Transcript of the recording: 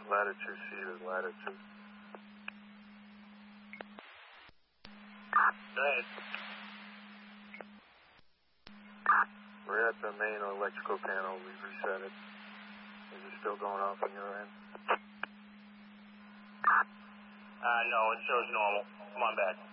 Ladder 2C to ladder 2. Go ahead. We're at the main electrical panel. We reset it. Is it still going off on your end? No, it shows normal. Come on back.